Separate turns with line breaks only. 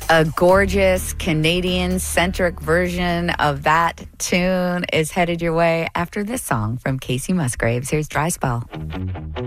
A gorgeous Canadian-centric version of that tune is headed your way after this song from Casey Musgraves. Here's Dry Spell.